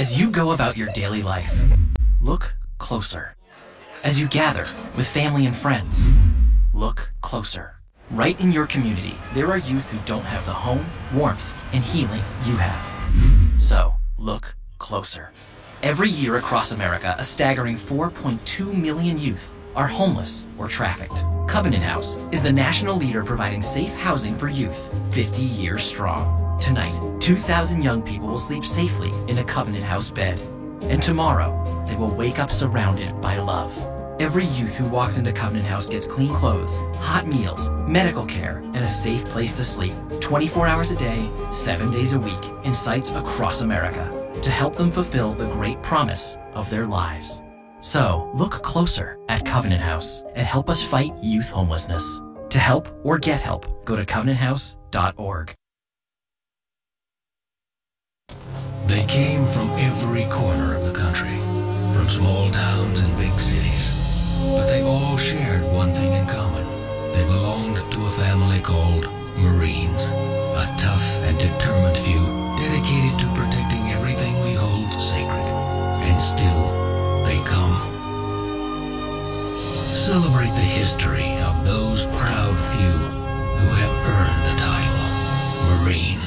As you go about your daily life, look closer. As you gather with family and friends, look closer. Right in your community, there are youth who don't have the home, warmth, and healing you have. So, look closer. Every year across America, a staggering 4.2 million youth are homeless or trafficked. Covenant House is the national leader providing safe housing for youth, 50 years strong. Tonight, 2,000 young people will sleep safely in a Covenant House bed. And tomorrow, they will wake up surrounded by love. Every youth who walks into Covenant House gets clean clothes, hot meals, medical care, and a safe place to sleep 24 hours a day, 7 days a week in sites across America to help them fulfill the great promise of their lives. So, look closer at Covenant House and help us fight youth homelessness. To help or get help, go to covenanthouse.org. They came from every corner of the country, from small towns and big cities. But they all shared one thing in common. They belonged to a family called Marines, a tough and determined few dedicated to protecting everything we hold sacred. And still, they come. Celebrate the history of those proud few who have earned the title Marine.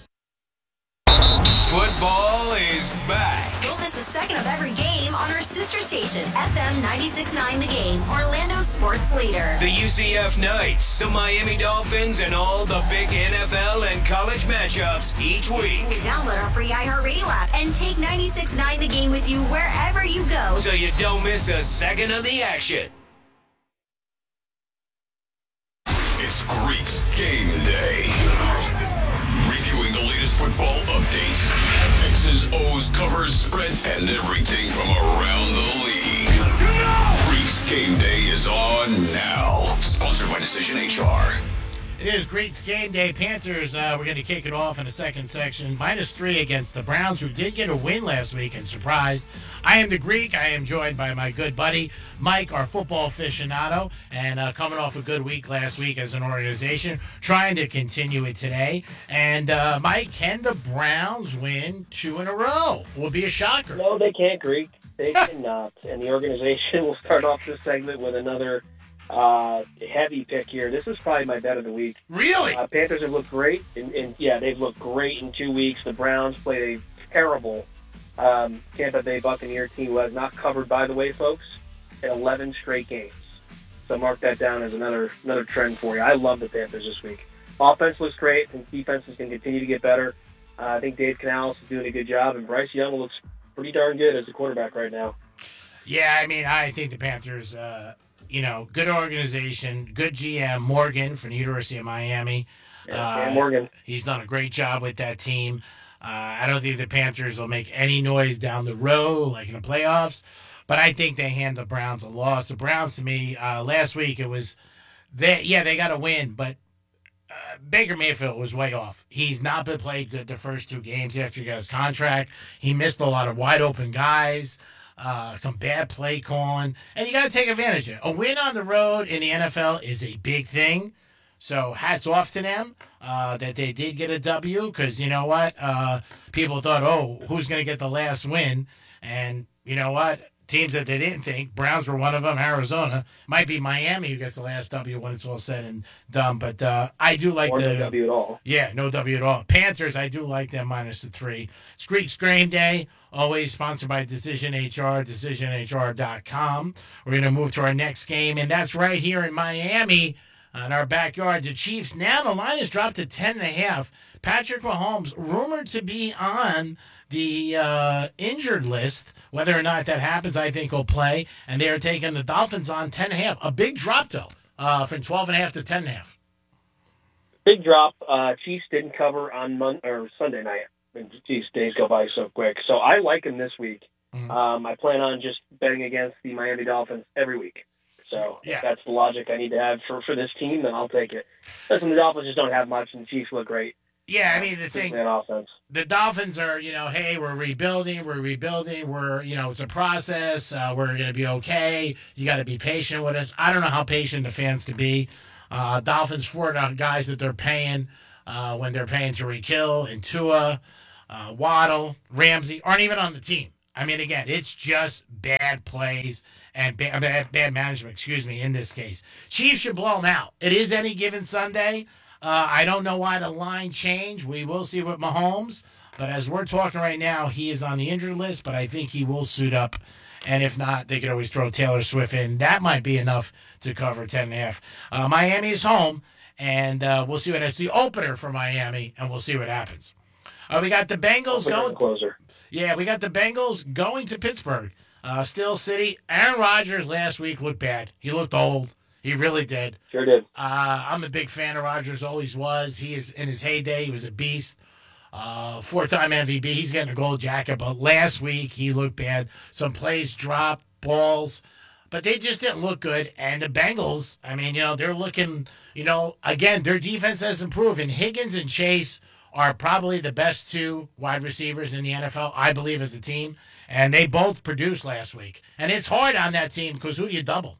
Football is back. Don't miss a second of every game on our sister station, FM 96.9 The Game, Orlando's sports leader. The UCF Knights, the Miami Dolphins, and all the big NFL and college matchups each week. Download our free iHeartRadio app and take 96.9 The Game with you wherever you go, so you don't miss a second of the action. It's Greeks Game Day. Reviewing the latest football updates, X's, O's, covers, spreads, and everything from around the league. Greeks Game Day is on now. Sponsored by Decision HR. It is Greeks Game Day. Panthers, we're going to kick it off in the second section. -3 against the Browns, who did get a win last week and surprised. I am the Greek. I am joined by my good buddy, Mike, our football aficionado, and coming off a good week last week as an organization, trying to continue it today. And, Mike, can the Browns win 2 in a row? Will be a shocker. No, they can't, Greek. They cannot. And the organization will start off this segment with another heavy pick here. This is probably my bet of the week. Really? Panthers have looked great, and yeah, they've looked great in 2 weeks. The Browns played a terrible Tampa Bay Buccaneer team who has not covered, by the way, folks, in 11 straight games. So mark that down as another trend for you. I love the Panthers this week. Offense looks great, and defenses can continue to get better. I think Dave Canales is doing a good job, and Bryce Young looks pretty darn good as a quarterback right now. Yeah, I mean, I think the Panthers, good organization, good GM, Morgan from the University of Miami. Yeah, Morgan. He's done a great job with that team. I don't think the Panthers will make any noise down the road, like in the playoffs, but I think they hand the Browns a loss. The Browns, to me, last week, it was, they got a win, but Baker Mayfield was way off. He's not been played good the first 2 games after he got his contract. He missed a lot of wide open guys. Some bad play calling, and you got to take advantage of it. A win on the road in the NFL is a big thing, so hats off to them that they did get a W, because you know what? People thought, who's going to get the last win? And you know what? Teams that they didn't think, Browns were one of them, Arizona, might be Miami who gets the last W when it's all said and done, but I do like no W at all. Yeah, no W at all. Panthers, I do like them -3. It's Greeks Game Day. Always sponsored by Decision HR, decisionhr.com. We're going to move to our next game, and that's right here in Miami, in our backyard. The Chiefs, now the line is dropped to 10.5. Patrick Mahomes, rumored to be on the injured list. Whether or not that happens, I think he'll play. And they are taking the Dolphins on 10.5. A big drop, though, from 12.5 to 10.5. Big drop. Chiefs didn't cover on Sunday night. These days go by so quick. So I like him this week. Mm-hmm. I plan on just betting against the Miami Dolphins every week. So if that's the logic I need to have for this team, then I'll take it. Listen, the Dolphins just don't have much, and the Chiefs look great. Yeah, I mean, the Dolphins are, hey, we're rebuilding, it's a process, we're going to be okay, you got to be patient with us. I don't know how patient the fans can be. Dolphins, 4 guys that they're paying when they're paying Tyreek Hill and Tua. Waddle, Ramsey aren't even on the team. I mean, again, it's just bad plays and bad management, in this case. Chiefs should blow them out. It is any given Sunday. I don't know why the line changed. We will see with Mahomes. But as we're talking right now, he is on the injured list, but I think he will suit up. And if not, they could always throw Taylor Swift in. That might be enough to cover 10.5. Miami is home, and we'll see what it's the opener for Miami, and we'll see what happens. We got the Bengals going. Closer. Yeah, we got the Bengals going to Pittsburgh. Steel City. Aaron Rodgers last week looked bad. He looked old. He really did. Sure did. I'm a big fan of Rodgers, always was. He is in his heyday. He was a beast. 4-time MVP. He's getting a gold jacket, but last week he looked bad. Some plays dropped, balls, but they just didn't look good. And the Bengals, I mean, they're looking, again, their defense has improved. And Higgins and Chase are probably the best two wide receivers in the NFL, I believe, as a team. And they both produced last week. And it's hard on that team because who do you double?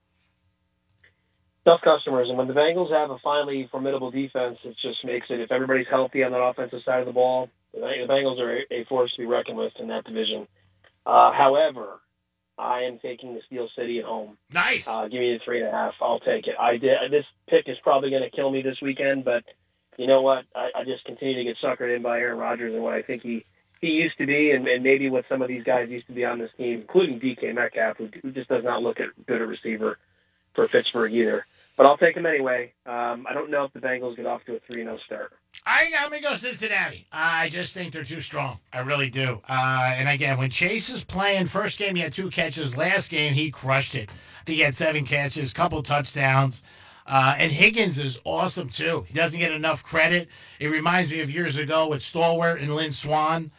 Tough customers, and when the Bengals have a finally formidable defense, it just makes it, if everybody's healthy on that offensive side of the ball, the Bengals are a force to be reckoned with in that division. However, I am taking the Steel City at home. Nice. Give me the 3.5. I'll take it. This pick is probably going to kill me this weekend, but you know what? I just continue to get suckered in by Aaron Rodgers and what I think he used to be, and maybe what some of these guys used to be on this team, including DK Metcalf, who just does not look good a receiver for Pittsburgh either. But I'll take them anyway. I don't know if the Bengals get off to a 3-0 start. I'm going to go Cincinnati. I just think they're too strong. I really do. And again, when Chase is playing, first game he had 2 catches. Last game he crushed it. I think he had 7 catches, couple touchdowns. And Higgins is awesome too. He doesn't get enough credit. It reminds me of years ago with Stalwart and Lynn Swann.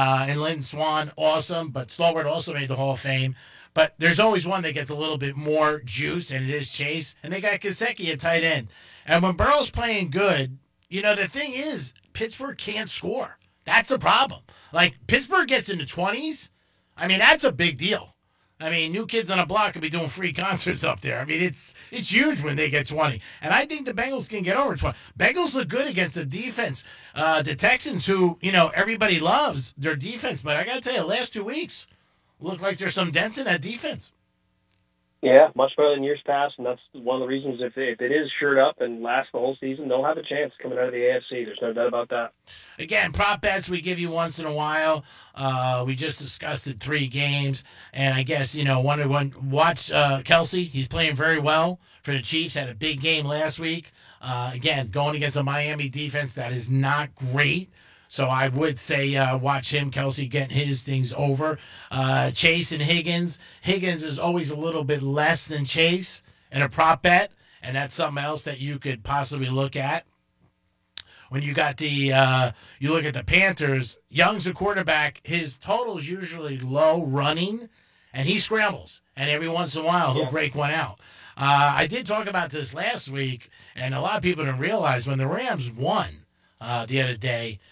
Awesome. But Stalwart also made the Hall of Fame. But there's always one that gets a little bit more juice, and it is Chase. And they got Gesicki at tight end. And when Burrow's playing good, the thing is, Pittsburgh can't score. That's the problem. Like, Pittsburgh gets in the 20s. I mean, that's a big deal. I mean, New Kids on the Block could be doing free concerts up there. I mean, it's huge when they get 20. And I think the Bengals can get over 20. Bengals look good against the defense. The Texans, who, everybody loves their defense. But I got to tell you, last 2 weeks, look like there's some dents in that defense. Yeah, much better than years past, and that's one of the reasons if it is shored up and lasts the whole season, they'll have a chance coming out of the AFC. There's no doubt about that. Again, prop bets we give you once in a while. We just discussed it 3 games, and I guess, watch Kelsey. He's playing very well for the Chiefs. Had a big game last week. Again, going against a Miami defense that is not great. So I would say watch him, Kelsey, getting his things over. Chase and Higgins. Higgins is always a little bit less than Chase in a prop bet, and that's something else that you could possibly look at. When you got you look at the Panthers, Young's a quarterback. His total is usually low running, and he scrambles. And every once in a while, he'll break one out. I did talk about this last week, and a lot of people didn't realize when the Rams won the other day,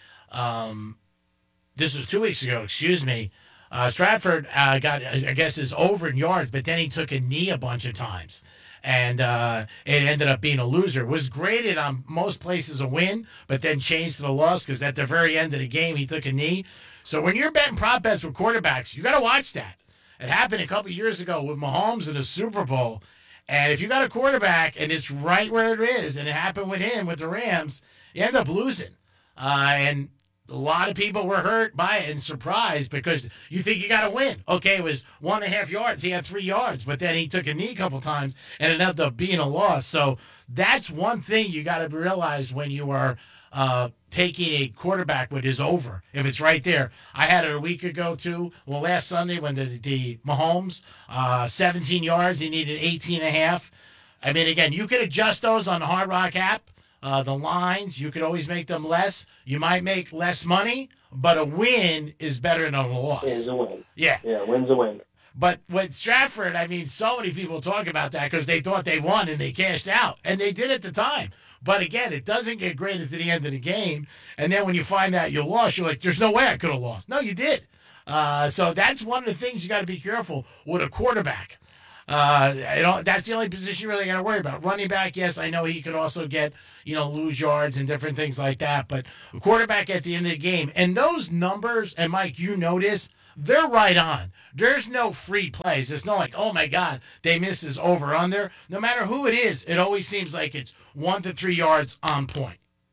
this was 2 weeks ago, Stratford got, I guess, his over in yards, but then he took a knee a bunch of times. And it ended up being a loser. It was graded on most places a win, but then changed to the loss because at the very end of the game, he took a knee. So when you're betting prop bets with quarterbacks, you got to watch that. It happened a couple years ago with Mahomes in the Super Bowl. And if you got a quarterback and it's right where it is, and it happened with him with the Rams, you end up losing. And a lot of people were hurt by it and surprised because you think you got to win. Okay, it was 1.5 yards. He had 3 yards, but then he took a knee a couple times and it ended up being a loss. So that's one thing you got to realize when you are taking a quarterback with his over. If it's right there. I had it a week ago, too. Well, last Sunday when the Mahomes, 17 yards, he needed 18.5. I mean, again, you could adjust those on the Hard Rock app. The lines, you could always make them less. You might make less money, but a win is better than a loss. Win's a win. Yeah, win's a win. But with Stratford, I mean, so many people talk about that because they thought they won and they cashed out. And they did at the time. But again, it doesn't get graded to the end of the game. And then when you find out you lost, you're like, there's no way I could have lost. No, you did. So that's one of the things you got to be careful with a quarterback. That's the only position you really got to worry about. Running back, yes, I know he could also get, lose yards and different things like that. But quarterback at the end of the game, and those numbers, and Mike, you notice, they're right on. There's no free plays. It's not like, oh my God, they missed his over under. No matter who it is, it always seems like it's 1 to 3 yards on point.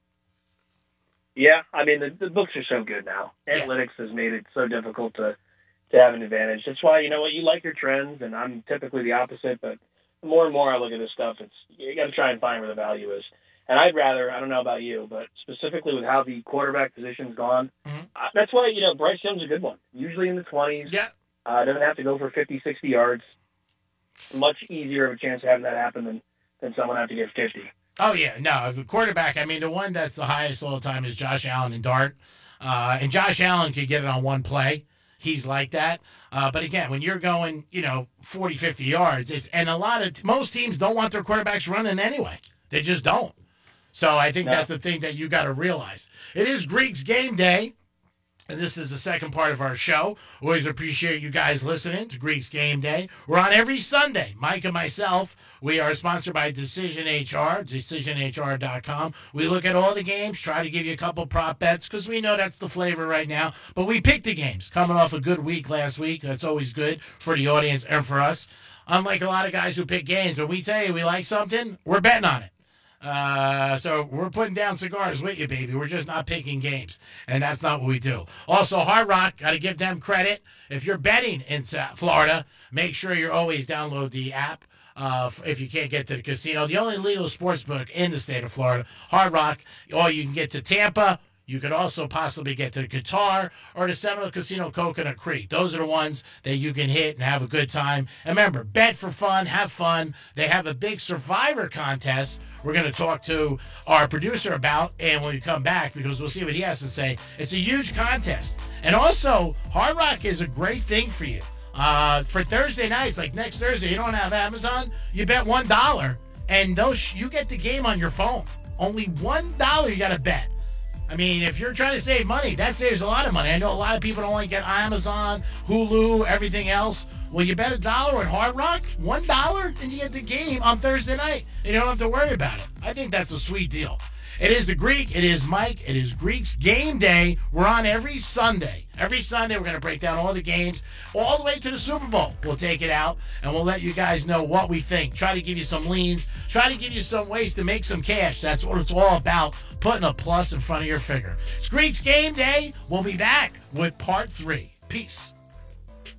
Yeah, I mean, the books are so good now. Analytics has made it so difficult to have an advantage. That's why, you like your trends, and I'm typically the opposite, but the more and more I look at this stuff, you got to try and find where the value is. And I'd rather, I don't know about you, but specifically with how the quarterback position's gone, that's why, Bryce Young's a good one. Usually in the 20s. Yeah. Doesn't have to go for 50, 60 yards. Much easier of a chance of having that happen than someone have to get 50. Oh, yeah. No, the quarterback, I mean, the one that's the highest all the time is Josh Allen in Dart. And Josh Allen could get it on one play. He's like that. But again, when you're going, 40, 50 yards, most teams don't want their quarterbacks running anyway. They just don't. So I think that's the thing that you got to realize. It is Greeks game day. And this is the second part of our show. Always appreciate you guys listening to Greeks Game Day. We're on every Sunday. Mike and myself, we are sponsored by Decision HR, decisionhr.com. We look at all the games, try to give you a couple prop bets because we know that's the flavor right now. But we pick the games. Coming off a good week last week. That's always good for the audience and for us. Unlike a lot of guys who pick games, when we tell you we like something, we're betting on it. So we're putting down cigars with you, baby. We're just not picking games, and that's not what we do. Also, Hard Rock, got to give them credit. If you're betting in Florida, make sure you always download the app if you can't get to the casino. The only legal sports book in the state of Florida, Hard Rock, or you can get to Tampa. You could also possibly get to the Qatar or the Seminole Casino Coconut Creek. Those are the ones that you can hit and have a good time. And remember, bet for fun, have fun. They have a big Survivor contest we're going to talk to our producer about, and when we come back, because we'll see what he has to say. It's a huge contest. And also, Hard Rock is a great thing for you. For Thursday nights, like next Thursday, you don't have Amazon, you bet $1, and you get the game on your phone. Only $1 you got to bet. I mean, if you're trying to save money, that saves a lot of money. I know a lot of people don't only get Amazon, Hulu, everything else. Well, you bet $1 at Hard Rock, $1, and you get the game on Thursday night. And you don't have to worry about it. I think that's a sweet deal. It is the Greek. It is Mike. It is Greeks Game Day. We're on every Sunday. Every Sunday, we're going to break down all the games, all the way to the Super Bowl. We'll take it out, and we'll let you guys know what we think. Try to give you some leans. Try to give you some ways to make some cash. That's what it's all about, putting a plus in front of your figure. It's Greeks Game Day. We'll be back with part 3. Peace.